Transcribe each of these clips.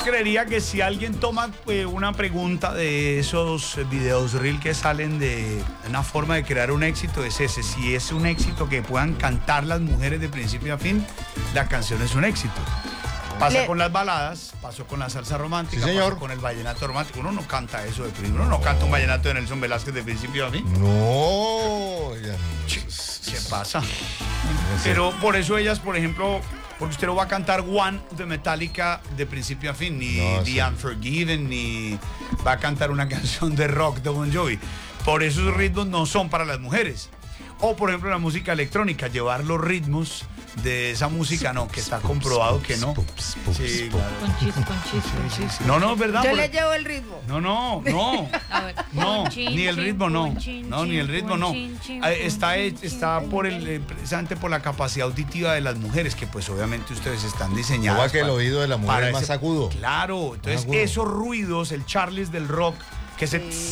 creería que si alguien toma una pregunta de esos videos reel que salen de una forma de crear un éxito, es ese. Si es un éxito que puedan cantar las mujeres de principio a fin, la canción es un éxito. Pasa con las baladas, pasó con la salsa romántica, sí, pasó con el vallenato romántico. Uno no canta eso de principio, uno no canta un vallenato de Nelson Velázquez de principio a fin. No. ¿Qué pasa? Pero por eso ellas, por ejemplo, porque usted no va a cantar One de Metallica de principio a fin, ni The Unforgiven, ni va a cantar una canción de rock de Bon Jovi. Por eso esos ritmos no son para las mujeres. O, por ejemplo, la música electrónica, llevar los ritmos de esa música, no, que está comprobado que no. Sí, claro. Con No, es verdad. Yo le llevo el ritmo. No. A ver. No, ni el ritmo no. No, ni el ritmo no. Está por precisamente por la capacidad auditiva de las mujeres, que pues obviamente ustedes están diseñadas. Igual que el oído de la mujer es más agudo. Claro, entonces esos ruidos, el Charles del rock, que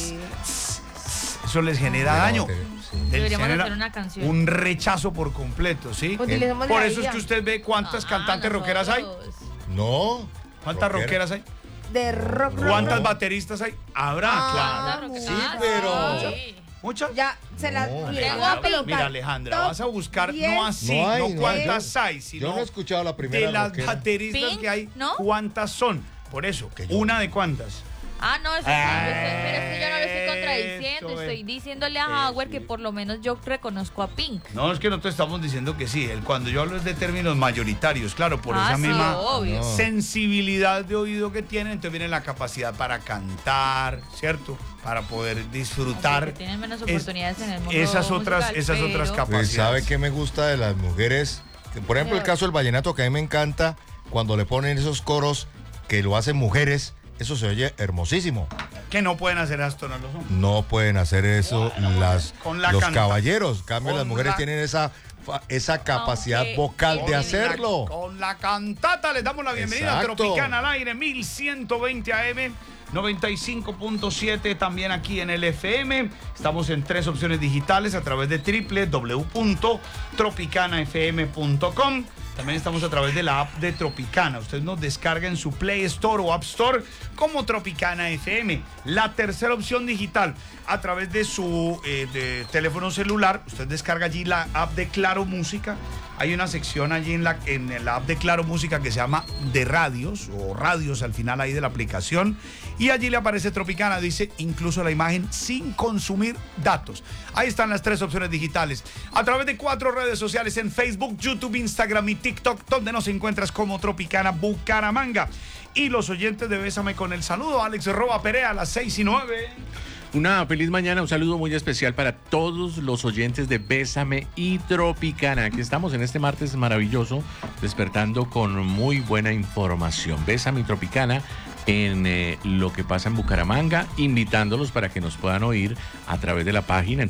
eso les genera daño. Deberíamos hacer una canción. Un rechazo por completo, ¿sí? Por eso es que usted ve cuántas cantantes rockeras hay. No. ¿Cuántas rockeras hay? De rock. ¿Cuántas bateristas hay? Habrá, claro. Sí, pero... ¿Muchas? Ya, se las Tengo a colocar. Mira, Alejandra, vas a buscar no así, No hay, no cuántas hay, sino yo no he escuchado la primera de las rockera. bateristas Pink, que hay, ¿no? ¿cuántas son? Por eso, una de cuántas. No, eso sí, pero es que yo no lo estoy contradiciendo. Eso Estoy diciéndole a Howard que por lo menos yo reconozco a Pink. No, es que nosotros estamos diciendo que sí. Cuando yo hablo es de términos mayoritarios, claro, por esa sí, misma obvio. sensibilidad de oído que tienen, entonces viene la capacidad para cantar, ¿cierto? Para poder disfrutar. Que tienen menos oportunidades en el mundo esas otras musical, capacidades. Pues, ¿sabe qué me gusta de las mujeres? Por ejemplo, el caso del vallenato, que a mí me encanta cuando le ponen esos coros que lo hacen mujeres. Eso se oye hermosísimo. Que no pueden hacer esto, no lo son. No pueden hacer eso los caballeros. En cambio, las mujeres tienen esa capacidad vocal de hacerlo. Con la cantata les damos la bienvenida a Tropicana al aire, 1120 AM, 95.7 también aquí en el FM. Estamos en 3 opciones digitales a través de www.tropicanafm.com. También estamos a través de la app de Tropicana. Usted nos descarga en su Play Store o App Store como Tropicana FM. La tercera opción digital, a través de su teléfono celular, usted descarga allí la app de Claro Música. Hay una sección allí en la app de Claro Música que se llama de radios, o radios al final ahí de la aplicación. Y allí le aparece Tropicana, dice incluso la imagen sin consumir datos. Ahí están las 3 opciones digitales. A través de 4 redes sociales en Facebook, YouTube, Instagram y TikTok, donde nos encuentras como Tropicana Bucaramanga. Y los oyentes de Bésame con el saludo, Alex Roa Perea a las 6:09. Una feliz mañana, un saludo muy especial para todos los oyentes de Bésame y Tropicana. Aquí estamos en este martes maravilloso, despertando con muy buena información. Bésame y Tropicana en lo que pasa en Bucaramanga, invitándolos para que nos puedan oír a través de la página en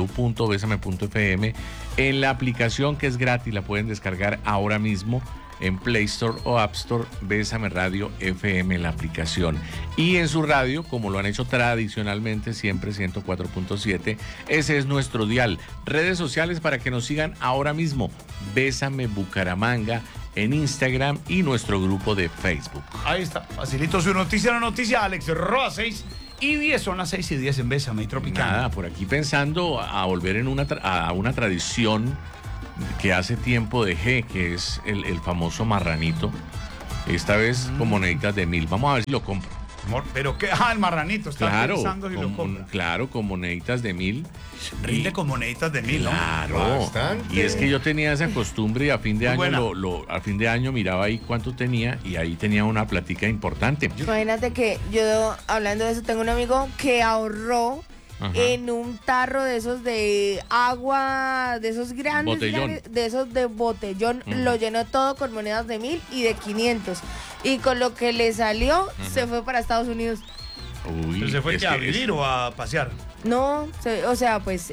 www.besame.fm, en la aplicación que es gratis, la pueden descargar ahora mismo en Play Store o App Store, Bésame Radio FM, la aplicación. Y en su radio, como lo han hecho tradicionalmente, siempre 104.7, ese es nuestro dial. Redes sociales para que nos sigan ahora mismo, Bésame Bucaramanga, en Instagram y nuestro grupo de Facebook. Ahí está, facilito su noticia, la noticia, Alex Roa, 6:10, son las 6:10 en Bésame y Tropicana. Nada, por aquí pensando a volver a una tradición que hace tiempo dejé, que es el famoso marranito. Esta vez con moneditas de 1000. Vamos a ver si lo compro. Pero qué, el marranito, está pensando si lo compra. Claro, con moneditas de 1000. Rinde con moneditas de 1000, ¿no? Claro. Bastante. Y es que yo tenía esa costumbre y a fin de Muy año buena. a fin de año miraba ahí cuánto tenía y ahí tenía una platica importante. Imagínate que yo, hablando de eso, tengo un amigo que ahorró en un tarro de esos de agua, de esos grandes, de esos de botellón, lo llenó todo con monedas de 1000 y de 500. Y con lo que le salió, se fue para Estados Unidos. Uy, ¿Pero se fue a vivir o a pasear? No, o sea, pues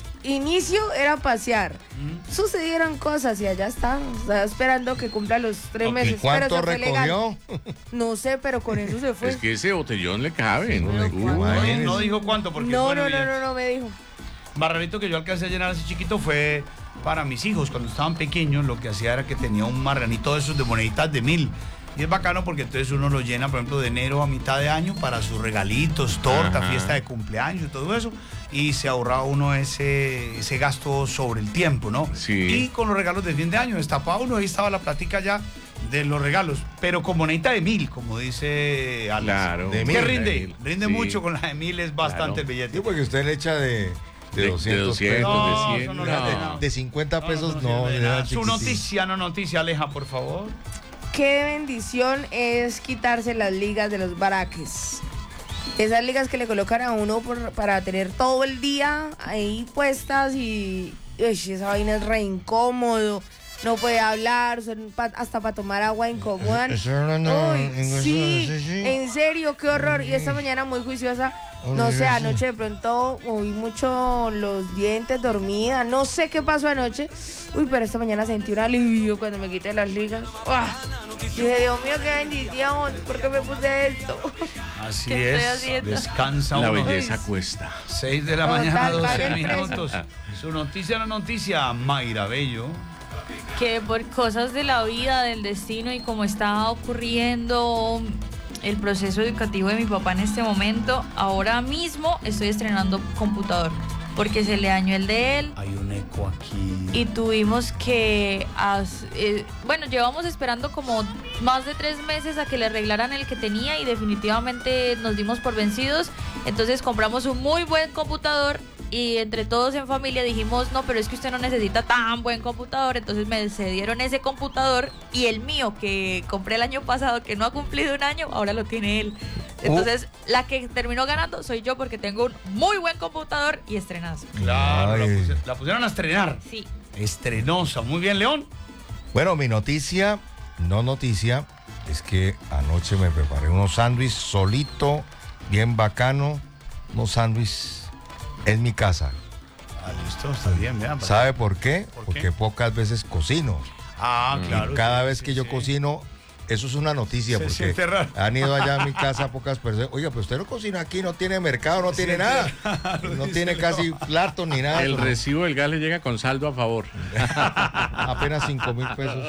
inicio era pasear. Sucedieron cosas y allá está. Estaba esperando que cumpla los 3 meses. ¿Y cuánto pero se fue recogió? No sé, pero con eso se fue. Es que ese botellón le cabe. No dijo cuánto, porque no me dijo. Marranito que yo alcancé a llenar así chiquito fue para mis hijos. Cuando estaban pequeños, lo que hacía era que tenía un marranito de esos de moneditas de 1000. Y es bacano porque entonces uno lo llena, por ejemplo, de enero a mitad de año para sus regalitos, torta, Ajá. fiesta de cumpleaños y todo eso. Y se ahorra uno ese gasto sobre el tiempo, ¿no? Sí. Y con los regalos de fin de año, destapaba uno, ahí estaba la platica ya de los regalos. Pero con monedita de 1000, como dice Alex. Claro. De ¿Qué 1000, rinde? Rinde Sí. mucho con la de 1000, es bastante el billete. Sí, porque usted le echa de 200 200, pesos. No, de 100, eso no no. le hace nada. De 50 pesos no. sirve de le nada. dan Su chiquitín. noticia, Aleja, por favor. Qué bendición es quitarse las ligas de los baraques. Esas ligas que le colocan a uno para tener todo el día ahí puestas y esa vaina es re incómodo. No puede hablar, hasta para tomar agua incomodan. Eso no, Uy, sí, sí. en serio, qué horror. Y esta mañana muy juiciosa, no sé, anoche de pronto moví mucho los dientes, dormida, no sé qué pasó anoche. Uy, pero esta mañana sentí un alivio cuando me quité las ligas. ¡Ah! Dije, Dios mío, qué bendición, ¿por qué me puse esto? Así ¿Qué estoy es. haciendo? Descansa La uno. belleza cuesta. 6 de la Total, mañana, 12 paguen precio. minutos. Su noticia, Mayra Bello. Que por cosas de la vida, del destino y como está ocurriendo el proceso educativo de mi papá en este momento, ahora mismo estoy estrenando computador porque se le dañó el de él Hay un eco aquí. y tuvimos que, bueno, llevamos esperando como más de 3 meses a que le arreglaran el que tenía y definitivamente nos dimos por vencidos. Entonces compramos un muy buen computador y entre todos en familia dijimos, no, pero es que usted no necesita tan buen computador. Entonces me cedieron ese computador y el mío que compré el año pasado, que no ha cumplido un año, ahora lo tiene él. Entonces la que terminó ganando soy yo porque tengo un muy buen computador y estrenazo. Claro, Ay. la pusieron a estrenar. Sí. Estrenosa. Muy bien, León. Bueno, mi noticia, es que anoche me preparé unos sándwiches solito, bien bacano, unos sándwiches en mi casa. Ah, listo, está bien, vean. ¿Sabe por qué? ¿Por qué? Porque pocas veces cocino. Ah, claro. Y cada sí, vez sí, que yo sí. cocino, eso es una noticia, Se porque siente raro. han ido allá a mi casa pocas personas. Oiga, pero usted no cocina aquí, no tiene mercado, no tiene nada. No tiene casi platos ni nada. El solo recibo del gas le llega con saldo a favor. apenas 5,000 pesos.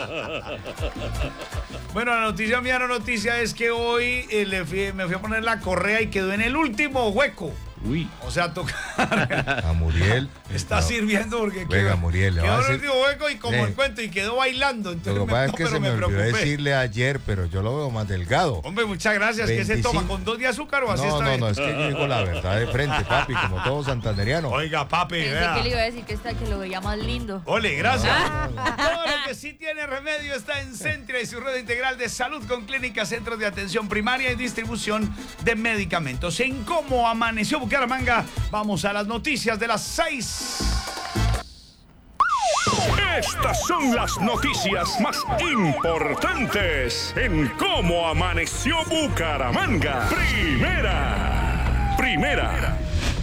Bueno, la noticia mía, es que hoy me fui a poner la correa y quedó en el último hueco. Uy. O sea, tocar. A Muriel. Está no, sirviendo porque Venga, Muriel, le voy a quedó en el decir- último hueco y como Sí. el cuento y quedó bailando. Entonces Lo que pasa es que pero se me olvidó preocupé. decirle ayer, pero yo lo veo más delgado. Hombre, muchas gracias. ¿Qué se 25? toma? ¿Con 2 de azúcar o así No, está no, bien? no, es que yo digo la verdad de frente, papi, como todo santanderiano. Oiga, papi, Pensé vea. que le iba a decir que lo veía más lindo. Ole, gracias. Todo lo que sí tiene remedio está en Centria y su red integral de salud con clínicas, centros de atención primaria y distribución de medicamentos. En cómo amaneció Bucaramanga, vamos a las noticias de las 6. Estas son las noticias más importantes en cómo amaneció Bucaramanga. Primera.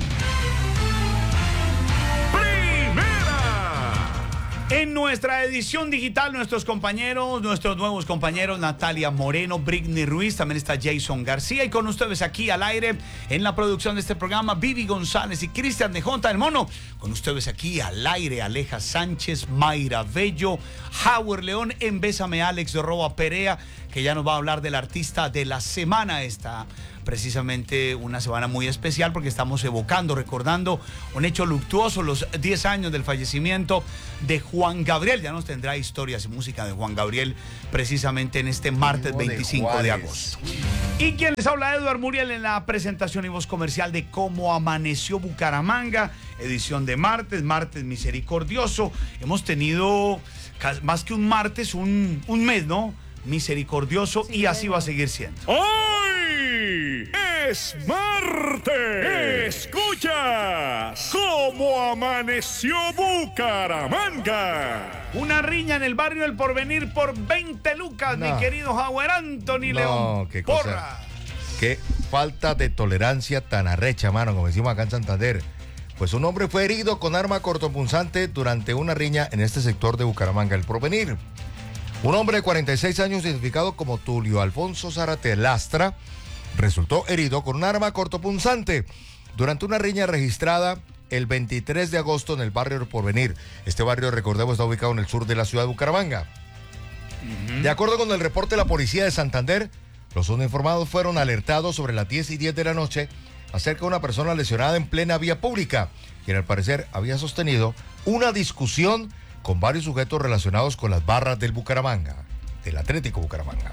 En nuestra edición digital, nuestros nuevos compañeros, Natalia Moreno, Britney Ruiz, también está Jason García y con ustedes aquí al aire en la producción de este programa, Vivi González y Cristian de Jonta, el Mono. Con ustedes aquí al aire, Aleja Sánchez, Mayra Bello, Howard León, en Bésame Alex de Roa Perea, que ya nos va a hablar del artista de la semana. Esta precisamente una semana muy especial porque estamos evocando, recordando un hecho luctuoso, los 10 años del fallecimiento de Juan Gabriel. Ya nos tendrá historias y música de Juan Gabriel precisamente en este martes 25 de agosto. Y quien les habla, Eduard Muriel, en la presentación y voz comercial de Cómo Amaneció Bucaramanga, edición de martes misericordioso. Hemos tenido más que un martes, un mes, ¿no? Misericordioso, Sí, y así bueno. va a seguir siendo. Hoy es martes. Escuchas cómo amaneció Bucaramanga. Una riña en el barrio El Porvenir por 20 lucas, No. mi querido Howard Anthony León. qué cosa. Porra. Qué falta de tolerancia tan arrecha, mano, como decimos acá en Santander. Pues un hombre fue herido con arma cortopunzante durante una riña en este sector de Bucaramanga, El Porvenir. Un hombre de 46 años, identificado como Tulio Alfonso Zárate Lastra, resultó herido con un arma cortopunzante durante una riña registrada el 23 de agosto en el barrio El Porvenir. Este barrio, recordemos, está ubicado en el sur de la ciudad de Bucaramanga. De acuerdo con el reporte de la policía de Santander, los uniformados fueron alertados sobre las 10:10 de la noche acerca de una persona lesionada en plena vía pública, quien al parecer había sostenido una discusión con varios sujetos relacionados con las barras del Bucaramanga, del Atlético Bucaramanga.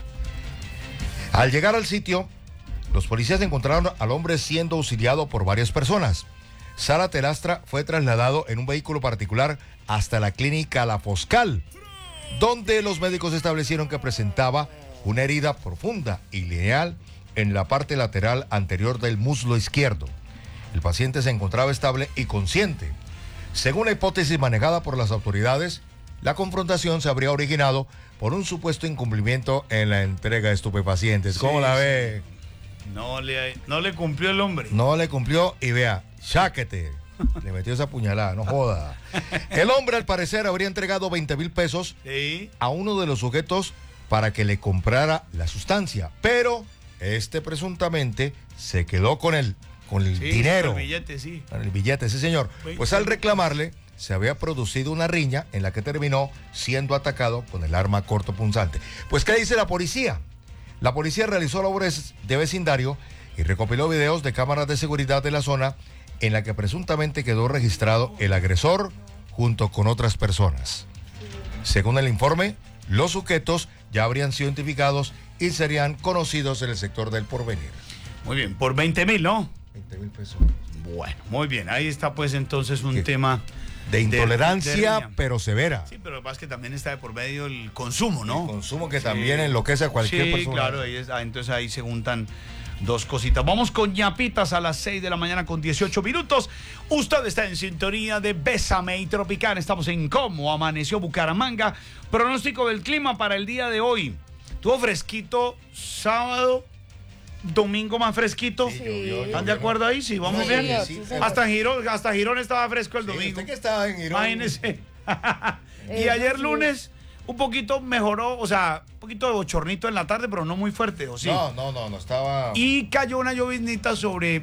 Al llegar al sitio, los policías encontraron al hombre siendo auxiliado por varias personas. Sara Telastra fue trasladado en un vehículo particular hasta la clínica La Foscal, donde los médicos establecieron que presentaba una herida profunda y lineal en la parte lateral anterior del muslo izquierdo. El paciente se encontraba estable y consciente. Según la hipótesis manejada por las autoridades, la confrontación se habría originado por un supuesto incumplimiento en la entrega de estupefacientes. ¿Cómo la ve? No le cumplió el hombre. No le cumplió y vea, cháquete. Le metió esa puñalada, no joda. El hombre al parecer habría entregado 20,000 pesos a uno de los sujetos para que le comprara la sustancia, pero este presuntamente se quedó con el dinero. Con el billete, sí. Con el billete, sí señor. Pues al reclamarle, se había producido una riña en la que terminó siendo atacado con el arma cortopunzante. Pues, ¿qué dice la policía? La policía realizó labores de vecindario y recopiló videos de cámaras de seguridad de la zona en la que presuntamente quedó registrado el agresor junto con otras personas. Según el informe, los sujetos ya habrían sido identificados y serían conocidos en el sector del Porvenir. Muy bien, por 20,000, ¿no? 20,000 pesos. Bueno, muy bien, ahí está pues entonces un tema de intolerancia, pero severa. Sí, pero lo que pasa es que también está de por medio el consumo, ¿no? El consumo que también enloquece a cualquier persona. Sí, claro, entonces ahí se juntan dos cositas. Vamos con ñapitas a las 6 de la mañana con 18 minutos. Usted está en sintonía de Bésame y Tropicana. Estamos en Cómo Amaneció Bucaramanga. Pronóstico del clima para el día de hoy. Tuvo fresquito sábado, domingo más fresquito. Sí. ¿Están de acuerdo ahí? Sí, vamos bien. Sí, hasta Girón estaba fresco el domingo. ¿Usted que estaba en Girón? Imagínese. Y ayer lunes un poquito mejoró, o sea, un poquito de bochornito en la tarde, pero no muy fuerte, ¿o sí? No estaba. Y cayó una lloviznita sobre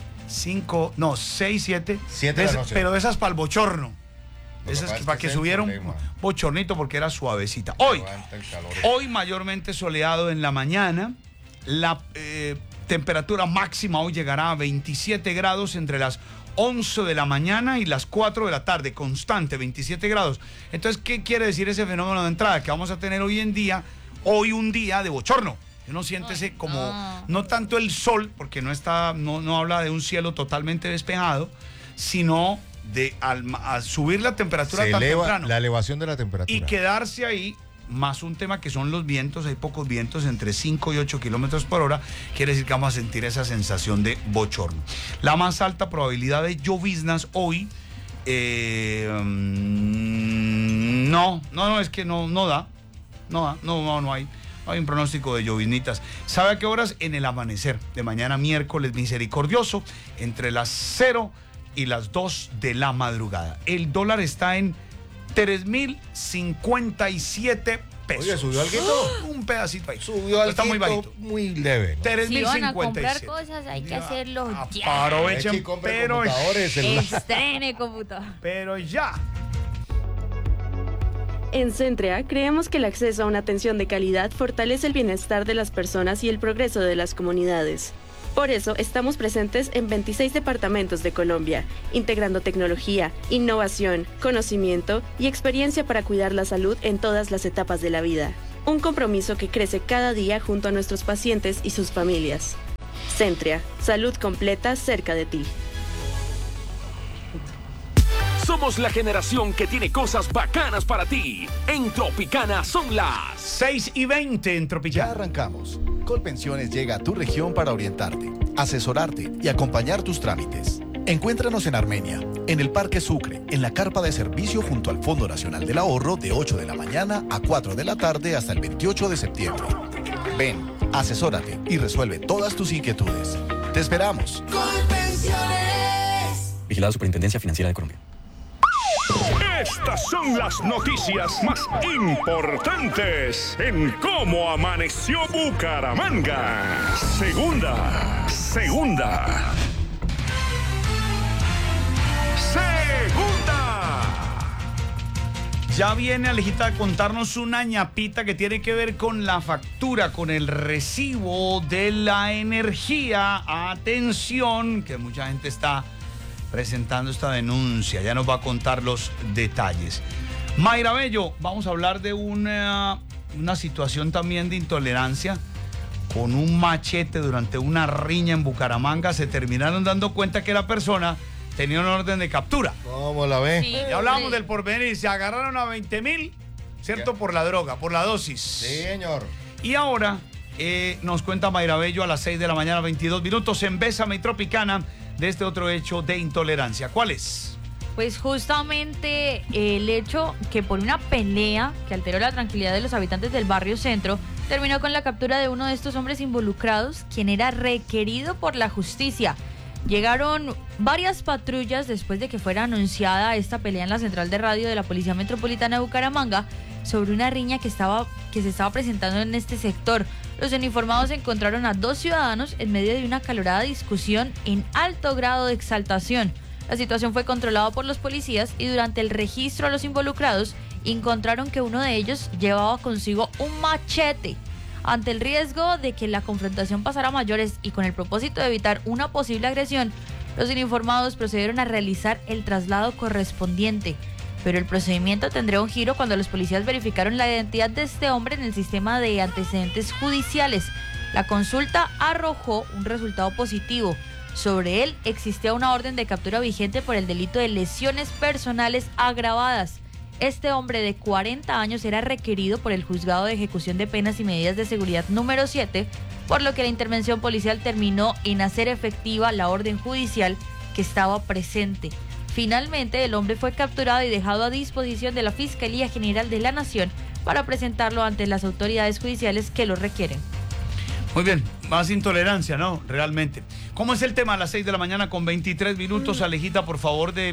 6, 7. 7 de la noche. Pero de esas para el bochorno. Esas es para que subiera un bochornito porque era suavecita. Hoy mayormente soleado en la mañana. La temperatura máxima hoy llegará a 27 grados entre las 11 de la mañana y las 4 de la tarde, constante, 27 grados. Entonces, ¿qué quiere decir ese fenómeno de entrada? Que vamos a tener hoy un día de bochorno. Uno siéntese como, no tanto el sol, porque no habla de un cielo totalmente despejado, sino de al subir la temperatura se tan eleva temprano. La elevación de la temperatura. Y quedarse ahí, más un tema que son los vientos, hay pocos vientos entre 5 y 8 kilómetros por hora, quiere decir que vamos a sentir esa sensación de bochorno. La más alta probabilidad de lloviznas hoy, no, es que no hay un pronóstico de lloviznitas. ¿Sabe a qué horas? En el amanecer de mañana miércoles misericordioso, entre las 0 y las 2 de la madrugada. El dólar está en 3,057 pesos. Oye, ¿subió algo? Un pedacito ahí. Subió algo. Está muy bajito. Muy leve, ¿no? 3,057. Si van a comprar cosas, hay que hacerlo ya. Aprovechen, pero estrene computador. Pero ya. En Centrea creemos que el acceso a una atención de calidad fortalece el bienestar de las personas y el progreso de las comunidades. Por eso estamos presentes en 26 departamentos de Colombia, integrando tecnología, innovación, conocimiento y experiencia para cuidar la salud en todas las etapas de la vida. Un compromiso que crece cada día junto a nuestros pacientes y sus familias. Centrea, salud completa cerca de ti. Somos la generación que tiene cosas bacanas para ti. En Tropicana son las 6:20 en Tropicana. Ya arrancamos. Colpensiones llega a tu región para orientarte, asesorarte y acompañar tus trámites. Encuéntranos en Armenia, en el Parque Sucre, en la carpa de servicio junto al Fondo Nacional del Ahorro de 8 de la mañana a 4 de la tarde hasta el 28 de septiembre. Ven, asesórate y resuelve todas tus inquietudes. Te esperamos. Colpensiones. Vigilada Superintendencia Financiera de Colombia. Estas son las noticias más importantes en Cómo Amaneció Bucaramanga. Segunda. Ya viene Alejita a contarnos una ñapita que tiene que ver con la factura, con el recibo de la energía. Atención, que mucha gente está presentando esta denuncia. Ya nos va a contar los detalles. Mayra Bello, vamos a hablar de una situación también de intolerancia. Con un machete durante una riña en Bucaramanga se terminaron dando cuenta que la persona tenía un orden de captura. ¿Cómo la ve? Sí, Ya hablábamos del porvenir y se agarraron a 20.000, ¿cierto? Por la droga, por la dosis. Sí, señor. Y ahora nos cuenta Mayra Bello a las 6 de la mañana, 22 minutos, en Bésame y Tropicana, de este otro hecho de intolerancia. ¿Cuál es? Pues justamente el hecho que por una pelea que alteró la tranquilidad de los habitantes del barrio Centro, terminó con la captura de uno de estos hombres involucrados, quien era requerido por la justicia. Llegaron varias patrullas después de que fuera anunciada esta pelea en la central de radio de la Policía Metropolitana de Bucaramanga sobre una riña que se estaba presentando en este sector. Los uniformados encontraron a 2 ciudadanos en medio de una acalorada discusión en alto grado de exaltación. La situación fue controlada por los policías y durante el registro a los involucrados encontraron que uno de ellos llevaba consigo un machete. Ante el riesgo de que la confrontación pasara a mayores y con el propósito de evitar una posible agresión, los uniformados procedieron a realizar el traslado correspondiente. Pero el procedimiento tendría un giro cuando los policías verificaron la identidad de este hombre en el sistema de antecedentes judiciales. La consulta arrojó un resultado positivo. Sobre él existía una orden de captura vigente por el delito de lesiones personales agravadas. Este hombre de 40 años era requerido por el Juzgado de Ejecución de Penas y Medidas de Seguridad número 7, por lo que la intervención policial terminó en hacer efectiva la orden judicial que estaba presente. Finalmente, el hombre fue capturado y dejado a disposición de la Fiscalía General de la Nación para presentarlo ante las autoridades judiciales que lo requieren. Muy bien, más intolerancia, ¿no? Realmente. ¿Cómo es el tema a las 6 de la mañana con 23 minutos? Alejita, por favor, de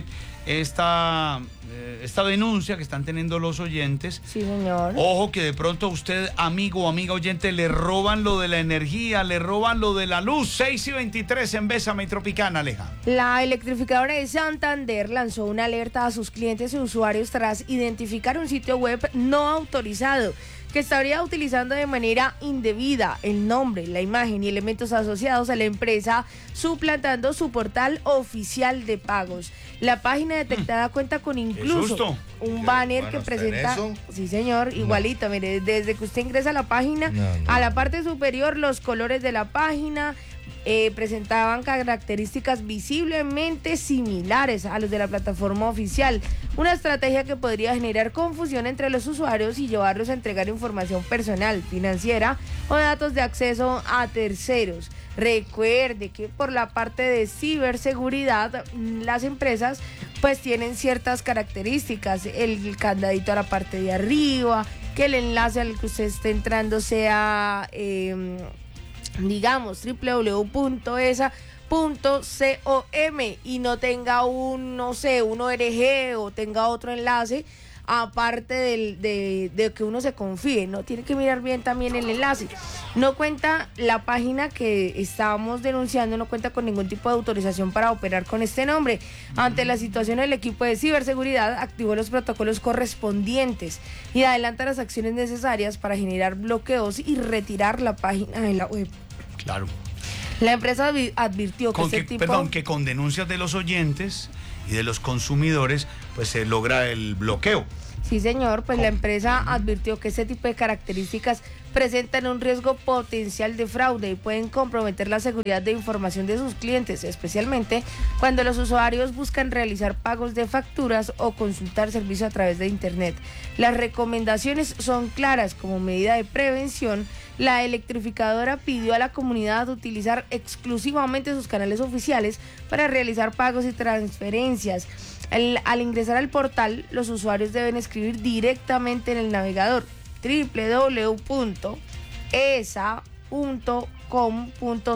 esta denuncia que están teniendo los oyentes. Sí, señor. Ojo que de pronto usted, amigo o amiga oyente, le roban lo de la energía, le roban lo de la luz. 6 y 23 en Bésame y Tropicana, Aleja. La electrificadora de Santander lanzó una alerta a sus clientes y usuarios tras identificar un sitio web no autorizado que estaría utilizando de manera indebida el nombre, la imagen y elementos asociados a la empresa, suplantando su portal oficial de pagos. La página detectada cuenta con incluso un banner que presenta, sí señor, igualito, mire, desde que usted ingresa a la página, a la parte superior los colores de la página presentaban características visiblemente similares a los de la plataforma oficial, una estrategia que podría generar confusión entre los usuarios y llevarlos a entregar información personal, financiera o datos de acceso a terceros. Recuerde que por la parte de ciberseguridad, las empresas pues tienen ciertas características, el candadito a la parte de arriba, que el enlace al que usted esté entrando sea digamos www.esa.com y no tenga un ORG o tenga otro enlace aparte de que uno se confíe, ¿no? Tiene que mirar bien también el enlace. No cuenta, la página que estábamos denunciando no cuenta con ningún tipo de autorización para operar con este nombre. Ante la situación, el equipo de ciberseguridad activó los protocolos correspondientes y adelanta las acciones necesarias para generar bloqueos y retirar la página de la web. Claro. La empresa advirtió que con denuncias de los oyentes y de los consumidores, pues se logra el bloqueo. Sí, señor, pues la empresa advirtió que ese tipo de características presentan un riesgo potencial de fraude y pueden comprometer la seguridad de información de sus clientes, especialmente cuando los usuarios buscan realizar pagos de facturas o consultar servicios a través de Internet. Las recomendaciones son claras. Como medida de prevención, la electrificadora pidió a la comunidad utilizar exclusivamente sus canales oficiales para realizar pagos y transferencias. Al ingresar al portal, los usuarios deben escribir directamente en el navegador www.esa.com.co